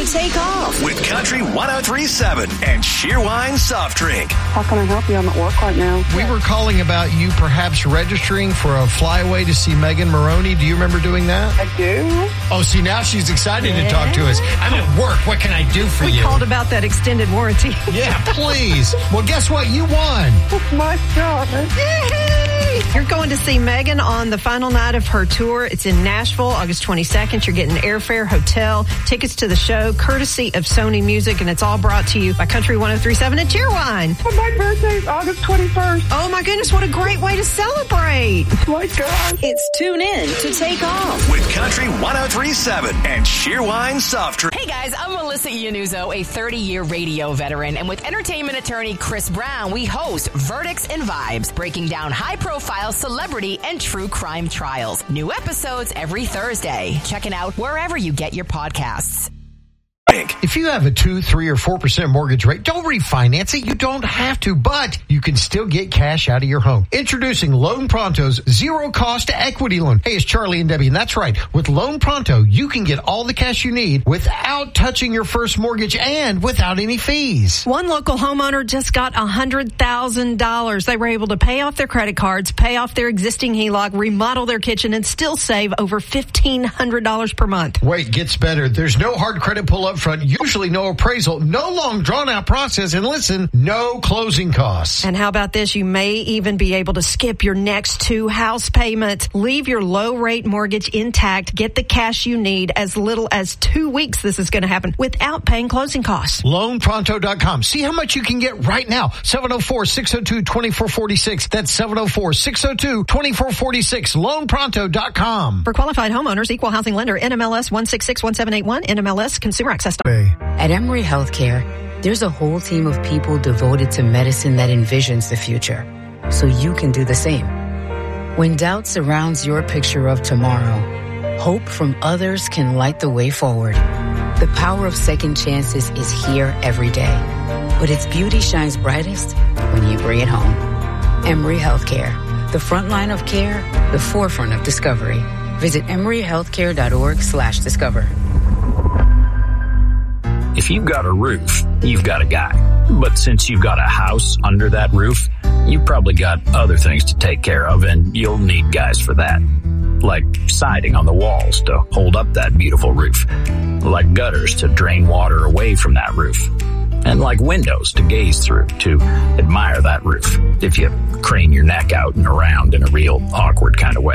to take off with Country 103.7 and Shearwine Soft Drink. How can I help you? I'm at work right now. We were calling about you perhaps registering for a flyaway to see Megan Maroney. Do you remember doing that? I do. Oh, see, now she's excited to talk to us. I'm at work. What can I do for you? We called about that extended warranty. Yeah, please. Well, guess what? You won. Oh, my God. Yay! You're going to see Megan on the final night of her tour. It's in Nashville, August 22nd. You're getting airfare, hotel, tickets to the show, courtesy of Sony Music, and it's all brought to you by Country 103.7 and Cheerwine. Oh, my birthday is August 21st. Oh, my goodness, what a great way to celebrate. Oh, my God. It's Tune In to Take Off with Country 103.7 and Shearwine Soft Drink. Hey guys, I'm Melissa Iannuzzo, a 30-year radio veteran, and with entertainment attorney Chris Brown, we host Verdicts and Vibes, breaking down high-profile celebrity and true crime trials. New episodes every Thursday. Check it out wherever you get your podcasts. If you have a 2, 3, or 4% mortgage rate, don't refinance it. You don't have to, but you can still get cash out of your home. Introducing Loan Pronto's zero-cost equity loan. Hey, it's Charlie and Debbie, and that's right. With Loan Pronto, you can get all the cash you need without touching your first mortgage and without any fees. One local homeowner just got $100,000. They were able to pay off their credit cards, pay off their existing HELOC, remodel their kitchen, and still save over $1,500 per month. Wait, gets better. There's no hard credit pull-up front, usually no appraisal, no long drawn-out process, and listen, no closing costs. And how about this? You may even be able to skip your next 2 house payments. Leave your low-rate mortgage intact. Get the cash you need as little as 2 weeks. This is going to happen without paying closing costs. LoanPronto.com. See how much you can get right now. 704-602-2446. That's 704-602-2446. LoanPronto.com. For qualified homeowners, Equal Housing Lender, NMLS 1661781, NMLS Consumer Access. At Emory Healthcare, there's a whole team of people devoted to medicine that envisions the future, so you can do the same. When doubt surrounds your picture of tomorrow, hope from others can light the way forward. The power of second chances is here every day, but its beauty shines brightest when you bring it home. Emory Healthcare, the front line of care, the forefront of discovery. Visit emoryhealthcare.org/discover. If you've got a roof, you've got a guy. But since you've got a house under that roof, you've probably got other things to take care of, and you'll need guys for that. Like siding on the walls to hold up that beautiful roof. Like gutters to drain water away from that roof. And like windows to gaze through to admire that roof if you crane your neck out and around in a real awkward kind of way.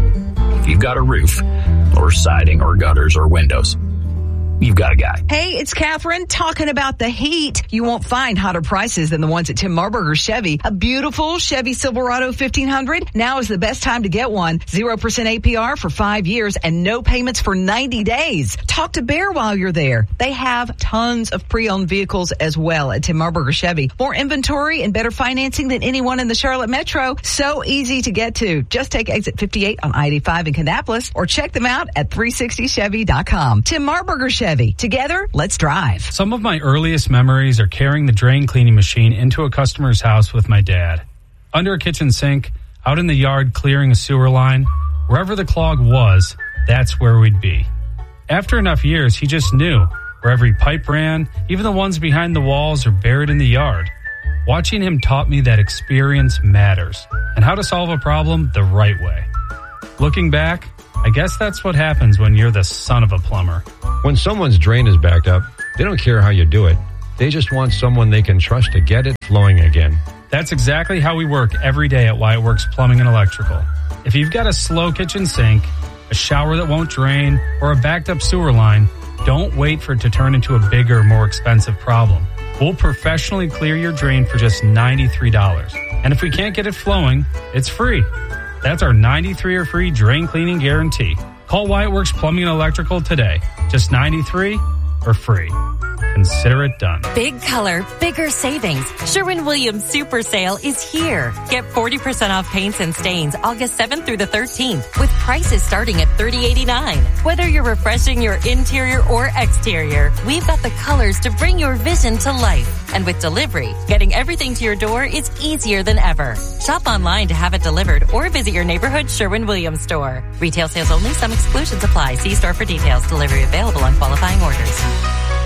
If you've got a roof, or siding, or gutters, or windows, you've got a guy. Hey, it's Catherine talking about the heat. You won't find hotter prices than the ones at Tim Marburger Chevy. A beautiful Chevy Silverado 1500. Now is the best time to get one. 0% APR for 5 years and no payments for 90 days. Talk to Bear while you're there. They have tons of pre-owned vehicles as well at Tim Marburger Chevy. More inventory and better financing than anyone in the Charlotte Metro. So easy to get to. Just take exit 58 on I-85 in Kannapolis or check them out at 360chevy.com. Tim Marburger Chevy. Together, let's drive. Some of my earliest memories are carrying the drain cleaning machine into a customer's house with my dad. Under a kitchen sink, out in the yard clearing a sewer line, wherever the clog was, that's where we'd be. After enough years, he just knew where every pipe ran, even the ones behind the walls or buried in the yard. Watching him taught me that experience matters and how to solve a problem the right way. Looking back, I guess that's what happens when you're the son of a plumber. When someone's drain is backed up, they don't care how you do it. They just want someone they can trust to get it flowing again. That's exactly how we work every day at Wyatt Works Plumbing and Electrical. If you've got a slow kitchen sink, a shower that won't drain, or a backed up sewer line, don't wait for it to turn into a bigger, more expensive problem. We'll professionally clear your drain for just $93. And if we can't get it flowing, it's free. That's our 93 or free drain cleaning guarantee. Call Wyatt Works Plumbing and Electrical today. Just 93 or free. Consider it done. Big color, bigger savings. Sherwin-Williams Super Sale is here. Get 40% off paints and stains August 7th through the 13th with prices starting at $30.89. Whether you're refreshing your interior or exterior, we've got the colors to bring your vision to life. And with delivery, getting everything to your door is easier than ever. Shop online to have it delivered or visit your neighborhood Sherwin-Williams store. Retail sales only. Some exclusions apply. See store for details. Delivery available on qualifying orders.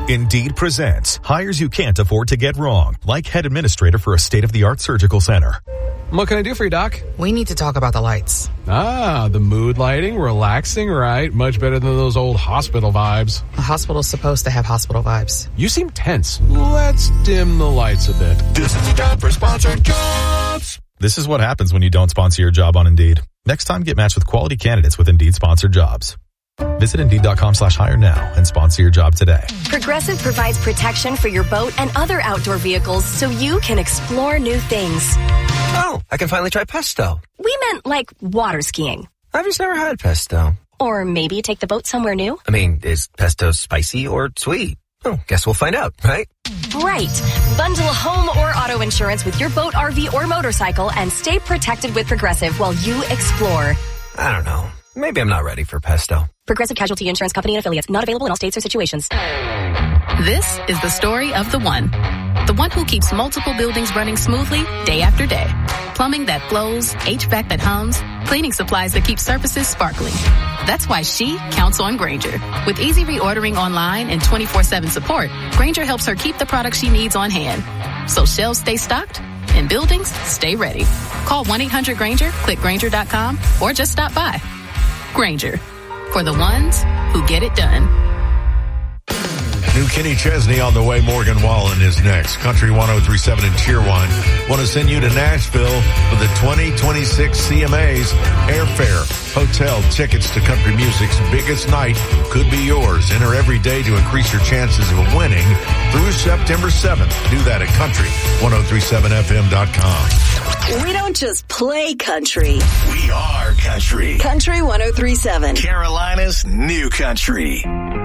Indeed presents hires you can't afford to get wrong, like head administrator for a state-of-the-art surgical center. What can I do for you, Doc? We need to talk about the lights. Ah, the mood lighting, relaxing, right? Much better than those old hospital vibes. A hospital's supposed to have hospital vibes. You seem tense. Let's dim the lights a bit. This is the time for sponsored jobs. This is what happens when you don't sponsor your job on Indeed. Next time, get matched with quality candidates with Indeed sponsored jobs. Visit Indeed.com/hire now and sponsor your job today. Progressive provides protection for your boat and other outdoor vehicles so you can explore new things. Oh, I can finally try pesto. We meant like water skiing. I've just never had pesto. Or maybe take the boat somewhere new. I mean, is pesto spicy or sweet? Oh, guess we'll find out, right? Right. Bundle home or auto insurance with your boat, RV, or motorcycle and stay protected with Progressive while you explore. I don't know. Maybe I'm not ready for pesto. Progressive Casualty Insurance Company and Affiliates. Not available in all states or situations. This is the story of the one. The one who keeps multiple buildings running smoothly day after day. Plumbing that flows, HVAC that hums, cleaning supplies that keep surfaces sparkling. That's why she counts on Grainger. With easy reordering online and 24/7 support, Grainger helps her keep the products she needs on hand. So shelves stay stocked and buildings stay ready. Call 1-800-GRAINGER, click Grainger.com, or just stop by. Grainger, for the ones who get it done. New Kenny Chesney on the way. Morgan Wallen is next. Country 103.7 in Tijuana. Want to send you to Nashville for the 2026 CMAs. Airfare, hotel, tickets to country music's biggest night could be yours. Enter every day to increase your chances of winning through September 7th. Do that at country1037fm.com. We don't just play country. We are country. Country 103.7. Carolina's new country.